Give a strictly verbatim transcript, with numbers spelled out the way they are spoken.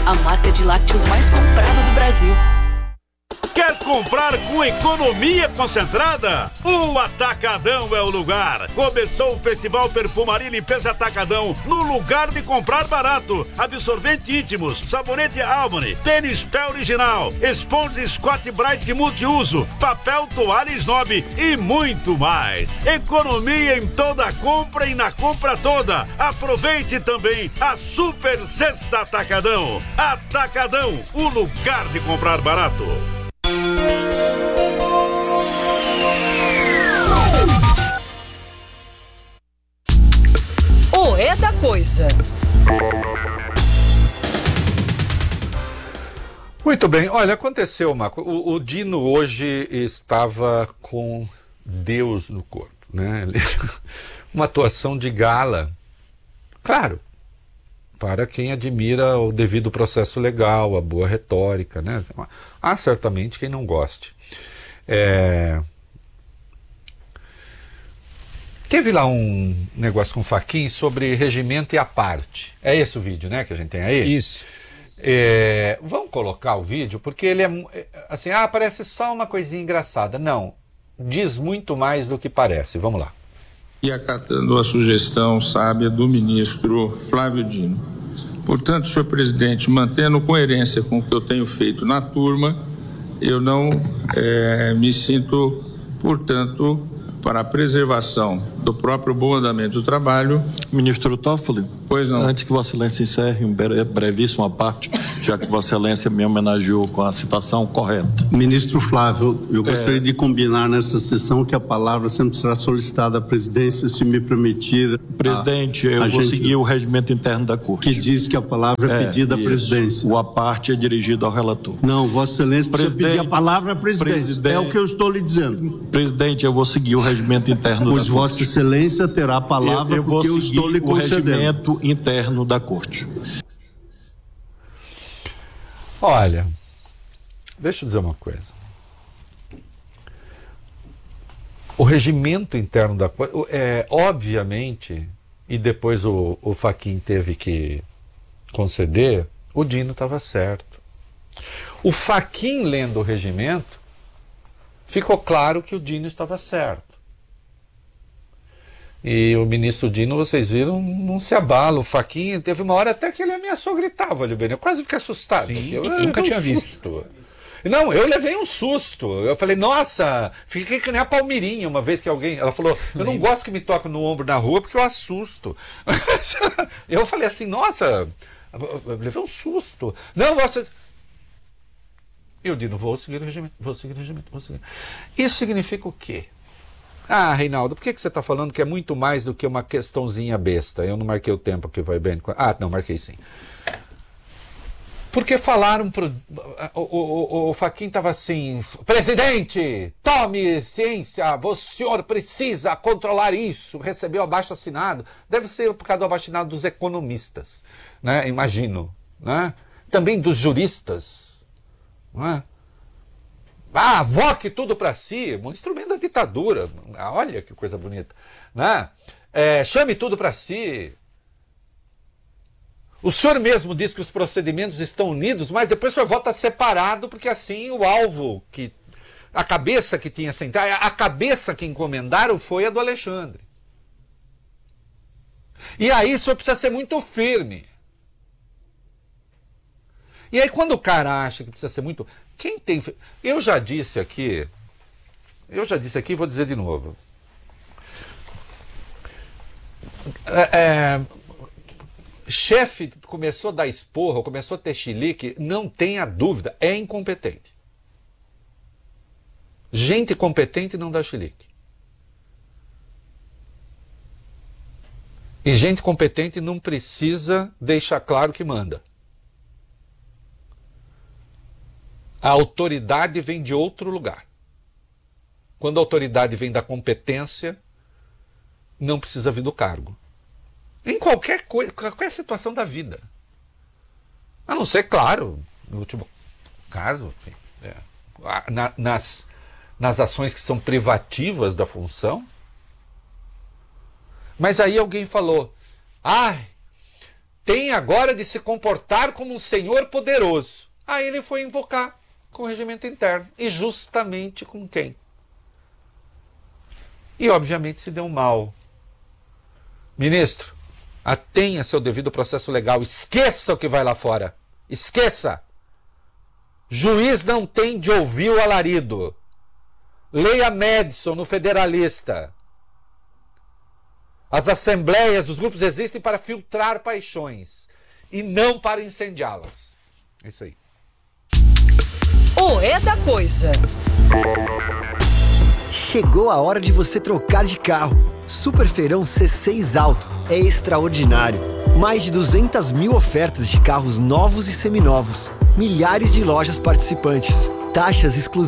a marca de lácteos mais comprada do Brasil. Quer comprar com economia concentrada? O Atacadão é o lugar. Começou o Festival Perfumaria e Limpeza Atacadão no lugar de comprar barato. Absorvente íntimos, sabonete Albany, tênis pé original, esponja Scott Bright multiuso, papel toalha Snob e muito mais. Economia em toda compra e na compra toda. Aproveite também a Super Sexta Atacadão. Atacadão, o lugar de comprar barato. O É da Coisa. Muito bem, olha, aconteceu uma coisa. O, o Dino hoje estava com Deus no corpo, né? Uma atuação de gala, claro, para quem admira o devido processo legal, a boa retórica, né? Há certamente quem não goste. É... Teve lá um negócio com o Fachin sobre regimento e a parte. É esse o vídeo, né, que a gente tem aí? Isso. É... Vamos colocar o vídeo, porque ele é assim, ah, parece só uma coisinha engraçada. Não, diz muito mais do que parece. Vamos lá. E acatando a sugestão sábia do ministro Flávio Dino. Portanto, senhor presidente, mantendo coerência com o que eu tenho feito na turma, eu não é, me sinto, portanto, para a preservação do próprio bom andamento do trabalho. Ministro Toffoli, pois não. Antes que Vossa Excelência encerre um brevíssimo à parte, já que Vossa Excelência me homenageou com a citação correta. Ministro Flávio, eu gostaria é... de combinar nessa sessão que a palavra sempre será solicitada à presidência, se me permitir. Presidente, a, eu a vou gente... seguir o regimento interno da Corte. Que diz que a palavra é, é pedida à presidência. O à parte é dirigido ao relator. Não, Vossa Excelência precisa pedir a palavra à presidência. Presidente... É o que eu estou lhe dizendo. Presidente, eu vou seguir o regimento interno pois da Vossa Corte. Excelência terá a palavra eu, eu porque vou eu estou lhe concedendo. O regimento interno da Corte. Olha, deixa eu dizer uma coisa. O regimento interno da coisa, é, obviamente, e depois o, o Fachin teve que conceder, o Dino estava certo. O Fachin lendo o regimento, ficou claro que o Dino estava certo. E o ministro Dino, vocês viram, não se abala. O Fachin, teve uma hora até que ele ameaçou gritar, olha bem, eu quase fiquei assustado. Sim, eu, eu eu nunca um tinha susto. visto. Não, eu levei um susto. Eu falei, nossa, fiquei que nem a Palmirinha uma vez que alguém... Ela falou, eu não gosto que me toquem no ombro na rua porque eu assusto. Eu falei assim, nossa, eu levei um susto. Não, vocês... Eu digo, vou seguir o regimento, vou seguir o regimento, vou seguir. Isso significa o quê? Ah, Reinaldo, por que, que você está falando que é muito mais do que uma questãozinha besta? Eu não marquei o tempo que vai bem. Ah, não, marquei sim. Porque falaram pro... O, o, o, o Fachin estava assim, presidente, tome ciência, o senhor precisa controlar isso, recebeu abaixo assinado. Deve ser por causa do abaixo assinado dos economistas, né? Imagino, né? Também dos juristas, não é? Ah, voque tudo para si, um instrumento da ditadura. Olha que coisa bonita, né? É, chame tudo para si. O senhor mesmo diz que os procedimentos estão unidos, mas depois o senhor vota separado, porque assim o alvo, que a cabeça que tinha sentado, a cabeça que encomendaram foi a do Alexandre. E aí o senhor precisa ser muito firme. E aí quando o cara acha que precisa ser muito... Quem tem... Eu já disse aqui, eu já disse aqui e vou dizer de novo. É, é, chefe começou a dar esporro, começou a ter chilique, não tenha dúvida, é incompetente. Gente competente não dá chilique. E gente competente não precisa deixar claro que manda. A autoridade vem de outro lugar. Quando a autoridade vem da competência, não precisa vir do cargo. Em qualquer coisa, qualquer situação da vida. A não ser, claro, no último caso, enfim, é, na, nas, nas ações que são privativas da função. Mas aí alguém falou, ai, tem agora de se comportar como um senhor poderoso. Aí ele foi invocar com o regimento interno. E justamente com quem? E obviamente se deu mal. Ministro, atenha seu devido processo legal. Esqueça o que vai lá fora. Esqueça. Juiz não tem de ouvir o alarido. Leia Madison no Federalista. As assembleias, os grupos existem para filtrar paixões e não para incendiá-las. É isso aí. O É da Coisa. Chegou a hora de você trocar de carro. Super Feirão C seis Auto é extraordinário. Mais de duzentas mil ofertas de carros novos e seminovos. Milhares de lojas participantes. Taxas exclusivas.